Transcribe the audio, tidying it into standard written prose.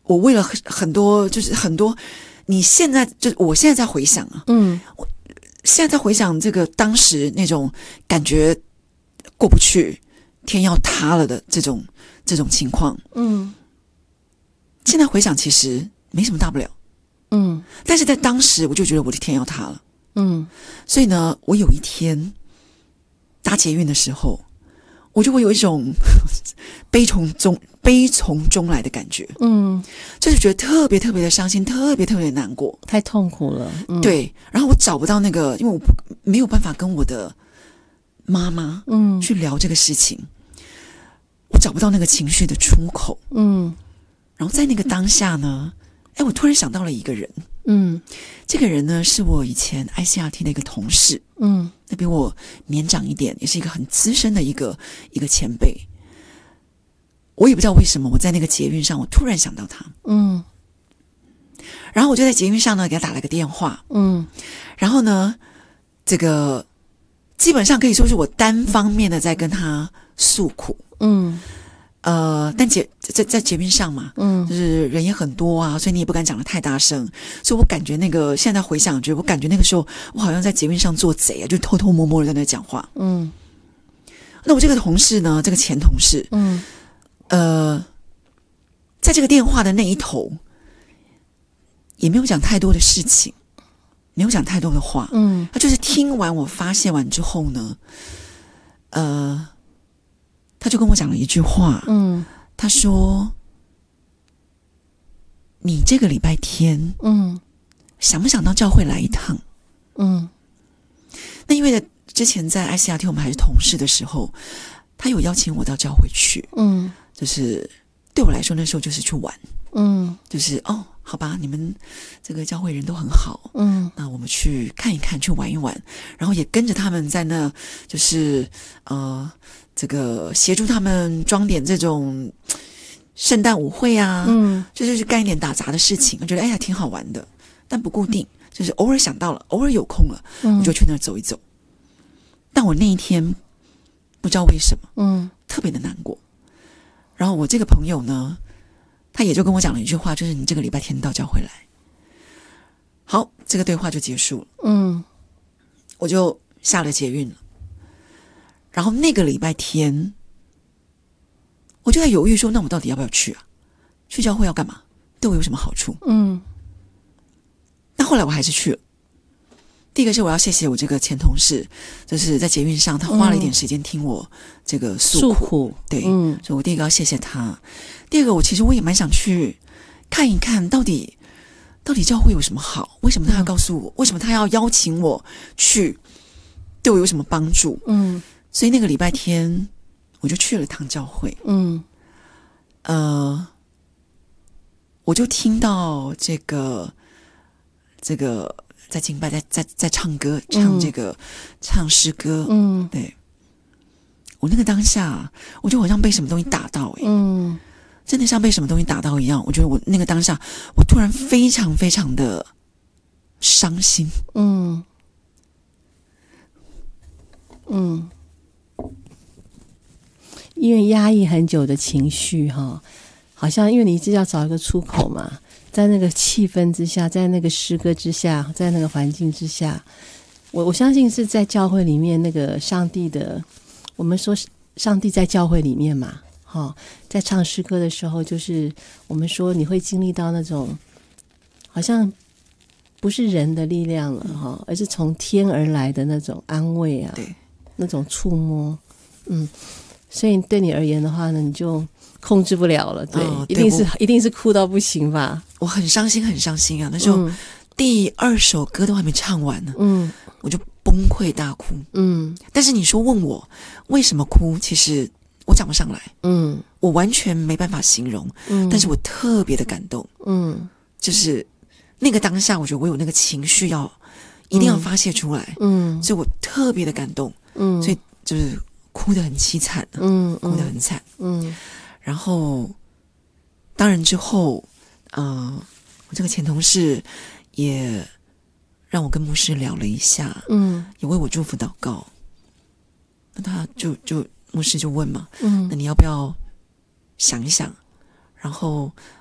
我为了很多，就是很多，你现在就我现在在回想啊，我现在在回想这个当时那种感觉过不去，天要塌了的这种情况，现在回想其实没什么大不了，但是在当时我就觉得我的天要塌了，所以呢，我有一天搭捷运的时候，我就会有一种悲从中来的感觉，就是觉得特别特别的伤心，特别特别的难过， 太痛苦了， 对。然后我找不到那个，因为我没有办法跟我的妈妈去聊这个事情，我找不到那个情绪的出口，然后在那个当下呢，我突然想到了一个人，这个人呢是我以前 ICRT 的一个同事，那比我年长一点，也是一个很资深的一个前辈。我也不知道为什么，我在那个捷运上，我突然想到他，然后我就在捷运上呢给他打了个电话，然后呢，这个基本上可以说是我单方面的在跟他诉苦，但在捷运上嘛，就是人也很多啊，所以你也不敢讲得太大声，所以我感觉那个现在回想，觉得我感觉那个时候我好像在捷运上做贼啊，就偷偷摸摸的在那讲话，那我这个同事呢，这个前同事，在这个电话的那一头，也没有讲太多的事情，没有讲太多的话，他就是听完我发泄完之后呢，他就跟我讲了一句话，他说：“你这个礼拜天，想不想到教会来一趟？”那因为之前在 ICRT 我们还是同事的时候，他有邀请我到教会去，就是对我来说那时候就是去玩，就是好吧，你们这个教会人都很好，那我们去看一看，去玩一玩，然后也跟着他们在那，就是这个协助他们装点这种圣诞舞会啊，就是干一点打杂的事情，我觉得哎呀挺好玩的，但不固定，就是偶尔想到了，偶尔有空了，我就去那儿走一走。但我那一天不知道为什么，特别的难过。然后我这个朋友呢，他也就跟我讲了一句话，就是你这个礼拜天到教会来。好，这个对话就结束了。我就下了捷运了。然后那个礼拜天，我就在犹豫说，那我到底要不要去啊？去教会要干嘛？对我有什么好处？但后来我还是去了。第一个是我要谢谢我这个前同事，就是在捷运上他花了一点时间听我这个诉苦，对，所以我第一个要谢谢他。第二个，其实我也蛮想去看一看，到底教会有什么好？为什么他要告诉我？为什么他要邀请我去？对我有什么帮助？所以那个礼拜天我就去了趟教会。我就听到这个在敬拜，在唱歌，唱诗歌，对，我那个当下，我就好像被什么东西打到，真的像被什么东西打到一样。我觉得我那个当下，我突然非常非常的伤心， 因为压抑很久的情绪哈，好像因为你一直要找一个出口嘛。在那个气氛之下，在那个诗歌之下，在那个环境之下，我相信是在教会里面那个上帝的，我们说上帝在教会里面嘛，在唱诗歌的时候，就是我们说你会经历到那种好像不是人的力量了而是从天而来的那种安慰啊， 对， 那种触摸，所以对你而言的话呢，你就控制不了了，对，一定是哭到不行吧？ 我很伤心，很伤心啊！那时候第2首歌都还没唱完呢，我就崩溃大哭，但是你说问我为什么哭，其实我讲不上来，我完全没办法形容，但是我特别的感动，就是那个当下，我觉得我有那个情绪一定要发泄出来，所以我特别的感动，所以就是哭得很凄惨，哭得很惨，然后当然之后我这个前同事也让我跟牧师聊了一下，也为我祝福祷告。那他就牧师就问嘛，那你要不要想一想，然后